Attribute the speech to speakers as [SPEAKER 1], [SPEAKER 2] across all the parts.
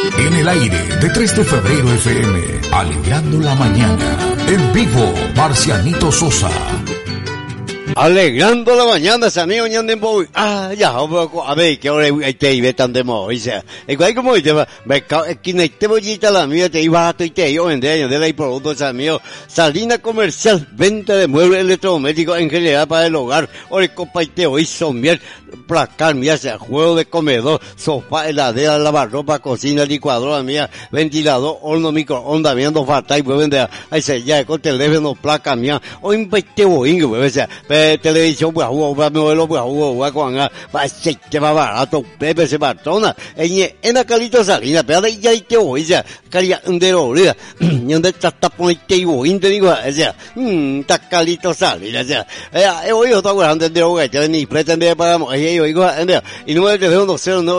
[SPEAKER 1] En el aire de 3 de febrero FM, alegrando la mañana. En vivo, Marcianito Sosa.
[SPEAKER 2] Alegrando la mañana, amigo, ñanden boy. Ya, a ver, que ahora hay te iba tan de mo, dice. Igual como dice, mercado, esquina, te voy a la mía, te iba a tu y te iba a vender, de ahí productos, amigo. Salina comercial, venta de muebles electrodomésticos en general para el hogar, copa y te hoy somier, placar, mía, sea juego de comedor, sofá, heladera, lavarropa, cocina, licuadora, mía, ventilador, horno, microondas, viendo falta y pueden vender, ahí se ya, con teléfono, placa, mía, o invite boing, pues, televisión, pues, modelo, pues, con va aceite, va barato, pepe, se batona, en la calito salina, pero ahí ya te voy, ya, calia, de olida, y donde está ponete y voy, te digo, ya, está calito salina, ya, hoy yo estoy hablando de hoy, ya, ni pretende pagamos, yo digo, y número de teléfono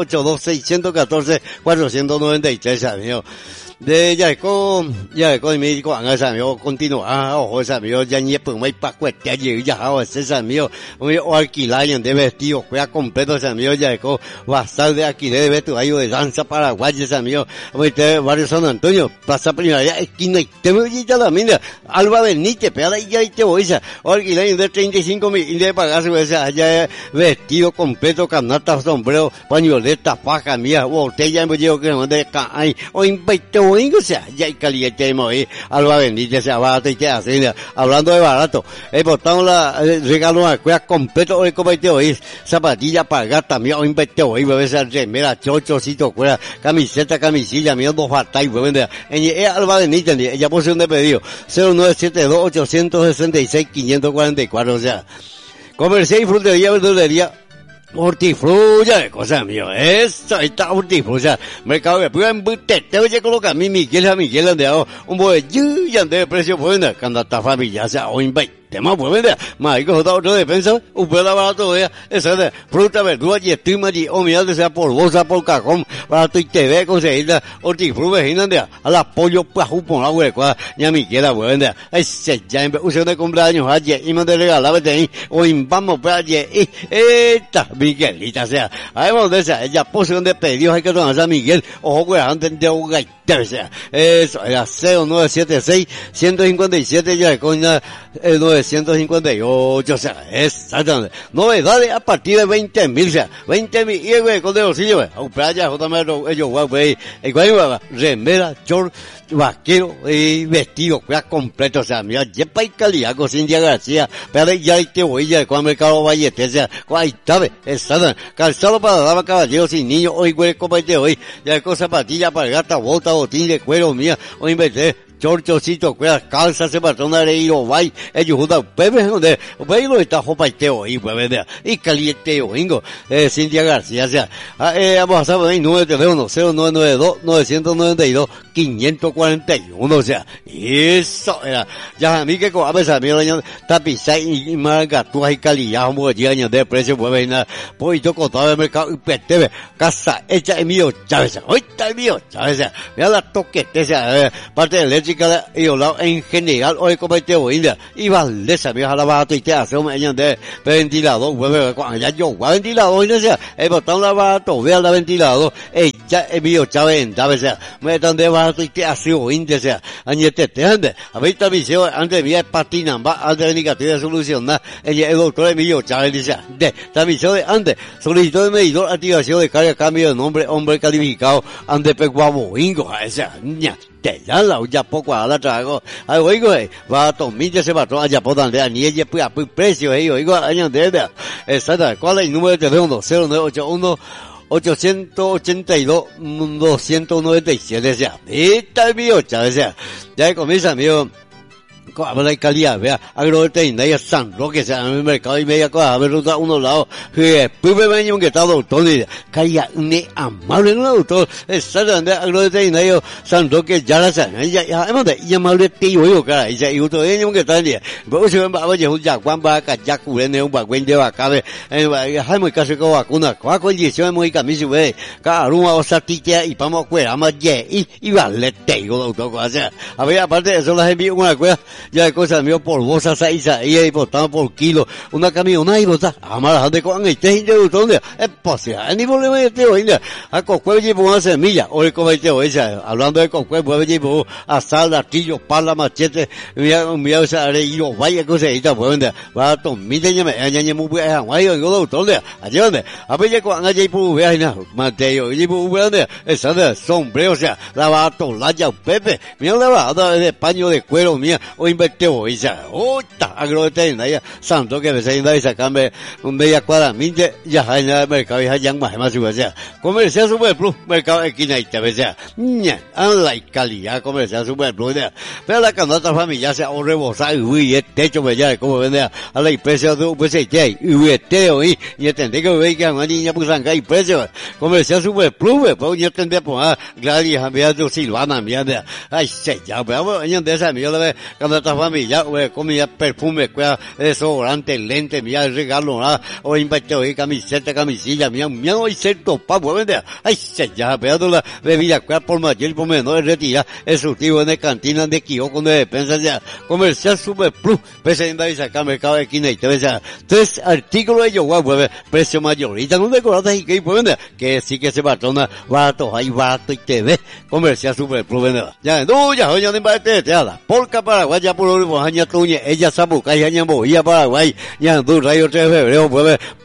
[SPEAKER 2] 0982-614-493, amigo. Ya con mi con esa amigo continúa ojo esa amigo ya ni pues muy pa cuesta ya ese amigo o alquilar de vestido juega completo ese amigo ya con bastante de alquiler de vestuario de danza Paraguay ese amigo barrio San Antonio plaza Primavera esquina y te voy ya la mina Alba Benítez pero ya te voy o alquilar de 35.000 y de pagarse esa allá vestido completo canasta sombrero pañoleta faja mía botella me llevo que no de cae o invito o sea, ya hay caliente de morir, Alba Benítez, se barato y te hace, hablando de barato, botamos regalo a cueva completo, hoy como te oís, zapatilla para gato, también, hoy invente hoy, bebé, esa remera, chochocito, cueva, camiseta, camisilla, mío, dos batallas, bebé, Alba Benítez, ella posee un de pedido, 0972-866-544, o sea, comercial y frutería, verdulería, hortifrulla de cosas mío, eso, ahí está hortifrulla, mercado de pura embute, te voy a colocar a Miguel, ande un buen ande de precio buena, cuando está familia, o sea, o invite. Tema pues vender, más hay que otro defensa, un pedazo barato de esa de fruta, verdura y estima y o mira de sea por bolsa, por cajón, barato y te ve conseguir hortifruta de a la pollo pues por la hueca, ya mi quiera pues vender, ese ya usted de cumpleaños ayer y me de regalar ahí, o vamos pues ayer y esta Miguelita, o sea, además de esa, ella posee de pedidos hay que tomar a Miguel, ojo pues antes de un gaiter, o sea, eso era 0976-157 ya coña, 958, o sea, exactamente. Novedades a partir de 20.000, o sea, 20.000, y güey, con de bolsillo, güey, a playa, ellos, güey, remera, short, vaquero, y vestido, güey, completo, o sea, mira, yepa y calidad, con Cintia García, pero ya te voy, ya, con el mercado Vallete, o sea, ahí está, exactamente, calzado para damas, caballeros y niños, hoy, güey, como hoy, ya con zapatillas para gata, bota, botín de cuero, mía, hoy inventé, chorchocito, cuerdas, calzas, se patrona de ir vai, ellos juntan, pepe, donde, lo está jopaiteo y pues vender, y caliente oingo, Cintia García, o sea, vamos a ver, número de teléfono, 0992-992-541, o sea, eso era, ya a mí que con a veces a mí lo tapiza y margatúas y calidad, como que llegan de precio, pues venir, pues yo contaba el mercado, y petebe, casa hecha en mío, Chávez, hoy está el mío, Chávez, mira la toquete, o sea, parte de leche, y hablado en general hoy como te voy y Valdesa me la barato y te hace un año de ventilador cuando ya yo voy a ventilador y decía he botado la barato vea la ventilador ya es mío Chávez sea me dan de barato y te hace un sea añete te ande a ver esta visión antes mía patina va antes de negativa solucionar el doctor Emilio Chávez dice de esta visión de antes solicitó de medidor activación de carga cambio de nombre hombre calificado ande peguabo ingo esa ña te ya la ya poco a la trago ay oigo va a tomar ese patrón allá por donde ni ella pues a precio oigo año de exacto cuál es el número de teléfono 0981 882-297, ya. Esta es mío, Chávez, ya comienza, amigo. Habla de calidad, vea, agroveterinaria San Roque, sea, en el mercado y media cosa, a ver, ruta uno lado, pues me venía que está doctor, y calidad, ne amable, no doctor, exactamente, agroveterinario San Roque, ya la sabe, ya, además de, y amable tío, yo, cara, y se, y usted venía que está en día, pero si ven, oye, un yaguán, vaca, ya curene, un bagüen de vaca, ve, hay muy casi con vacuna, con condición muy camisa, ve, cada uno, o sea, titia, y vamos a cuera, más, y vale, te digo, doctor, o sea, a ver, aparte de eso, las envío una cuera, ya de cosas mío por bolsa saiza y botado por kilo, una camioneta y bota, amar de con el tejido de donde es posible, ni problema de teo, a cocue llevo una semilla, o el cometeo esa, hablando de cocue, pues llevo asal, artillo, pala, machete, mira esa areillo, vaya cosa y tal, pues va a tomar, ya muy bien, vaya, yo donde, allá donde, a ver ya con allá y por ver, Mateo, y por ver, esa de sombrero, o sea, la va a tolar ya, Pepe, mira la va de paño de cuero, mía, o inverteo, esa, ota, agrote, ya, santo que me se esa cambia, un bella cuadra, minte, ya hay nada de mercado, ya hay más, o sea, comercial super plus, mercado de esquina y te ve, sea, la calidad comercial super plus, pero la canasta familiar se ahorre rebosar, y el techo, me ya, como vende a la empresa de un pues y teo, y entendé que ve que a una niña pues acá y precio, comercial super plus, pues yo tendría pues, Gladys, a tu Silvana, mira, ay, se ya, pero yo de esa, mira, la canasta familiar, comida, perfume, desodorante, lente, mira, regalo, o invertido, camiseta, camisilla, mira, hoy cierto, pues vende, ay, se ya, pero la bebida, por mayor y por menor, retira, el surtido en el cantina de kiosco de despensa, ya, comercial super plus, presenta y saca mercado de esquina y te ves, 3 artículos de yoga, pues, precio mayorita, no decoradas y que, pues, que sí que se patrona, barato, hay barato y te ve, comercial super plus, vende, ya, no, ya, oye, no te da, porca Paraguay, ya por los años tuñe, ella sabe, que hay años, Paraguay, ya, 2 rayos 3 de febrero, pues,